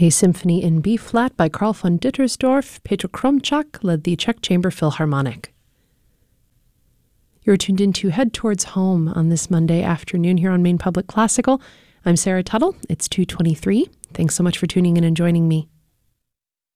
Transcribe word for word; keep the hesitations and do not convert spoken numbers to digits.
A symphony in B-flat by Carl von Dittersdorf. Petr Kromchak led the Czech Chamber Philharmonic. You're tuned in to Head Towards Home on this Monday afternoon here on Maine Public Classical. I'm Sarah Tuttle. It's two twenty-three. Thanks so much for tuning in and joining me.